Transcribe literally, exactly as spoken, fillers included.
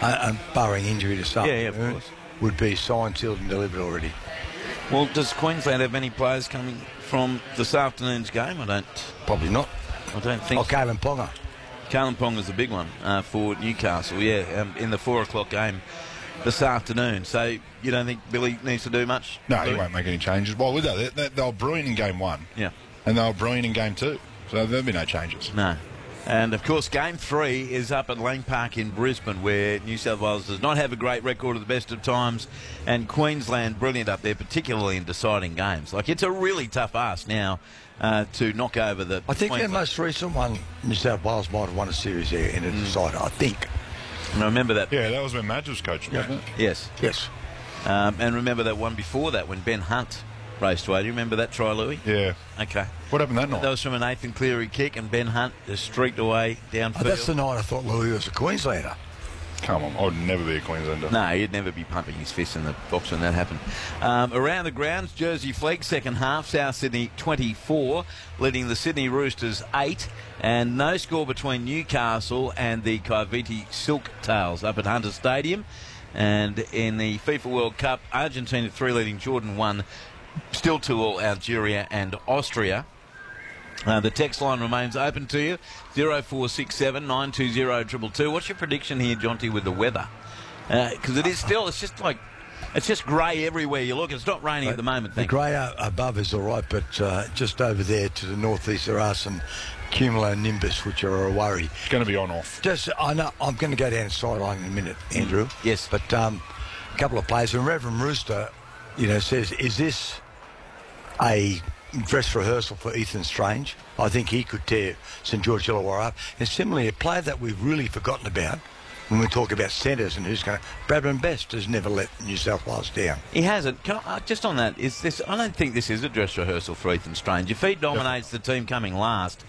uh, uh, barring injury to some, Yeah, yeah, of course. would be signed, sealed and delivered already. Well, does Queensland have any players coming from this afternoon's game? I don't. Probably not. I don't think. Oh, Kalen Ponga. Kalen Ponga's a big one uh, for Newcastle. Yeah, um, in the four o'clock game this afternoon. So you don't think Billy needs to do much? No, he Louis? won't make any changes. Well, with that, they, they, they were brilliant in game one. Yeah. And they were brilliant in game two. So there'll be no changes. No. And, of course, Game three is up at Lang Park in Brisbane, where New South Wales does not have a great record at the best of times, and Queensland brilliant up there, particularly in deciding games. Like, it's a really tough ask now uh, to knock over the I think Queensland. their most recent one, New South Wales might have won a series there in a Mm. decider, I think. And I remember that. Yeah, that was when Madge was coaching, wasn't it? Yes. Yes. Um, and remember that one before that when Ben Hunt raced away. Do you remember that try, Louis? Yeah. Okay. What happened that night? That was from a Nathan Cleary kick, and Ben Hunt just streaked away downfield. Oh, that's the night I thought Louis was a Queenslander. Come on, I would never be a Queenslander. No, he'd never be pumping his fist in the box when that happened. Um, around the grounds, Jersey Flegg, second half, South Sydney twenty-four, leading the Sydney Roosters eight, and no score between Newcastle and the Kaiviti Silk Tails up at Hunter Stadium. And in the FIFA World Cup, Argentina three leading Jordan one, still two all Algeria and Austria. Uh, the text line remains open to you, zero four six seven nine two zero two two two. What's your prediction here, Jonty, with the weather? Because uh, it is still, it's just like, it's just grey everywhere you look. It's not raining at the moment. The Thank you. grey uh, above is all right, but uh, just over there to the northeast there are some cumulonimbus, which are a worry. It's going to be on off. Just, I know, I'm going to go down the sideline in a minute, Andrew. Yes. But um, a couple of players, and Reverend Rooster, you know, says, is this a dress rehearsal for Ethan Strange? I think he could tear St George Illawarra up. And similarly, a player that we've really forgotten about when we talk about centres and who's going to... Bradman Best has never let New South Wales down. He hasn't. Can I, uh, just on that, is this? I don't think this is a dress rehearsal for Ethan Strange. If he dominates the team coming last,